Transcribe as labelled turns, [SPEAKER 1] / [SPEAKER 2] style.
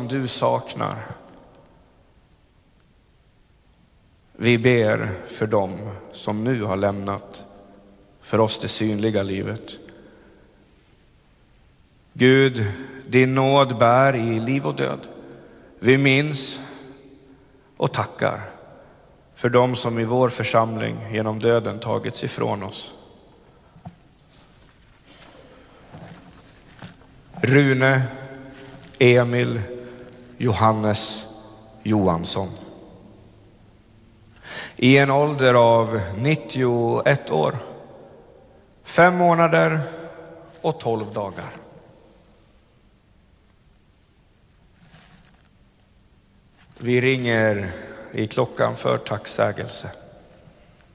[SPEAKER 1] som du saknar. Vi ber för dem som nu har lämnat för oss det synliga livet. Gud, din nåd bär i liv och död. Vi minns och tackar för dem som i vår församling genom döden tagits ifrån oss. Rune, Emil, Johannes, Johansson. I en ålder av 91 år, 5 månader och 12 dagar. Vi ringer i klockan för tacksägelse.